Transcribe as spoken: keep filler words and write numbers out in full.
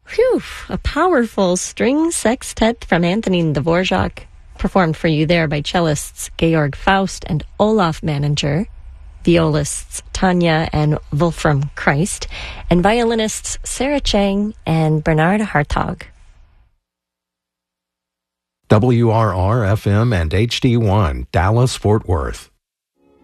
Whew, a powerful string sextet from Anthony Dvorak, performed for you there by cellists Georg Faust and Olaf Manninger, violists Tanya and Wolfram Christ, and violinists Sarah Chang and Bernard Hartog. W R R F M and H D one, Dallas, Fort Worth.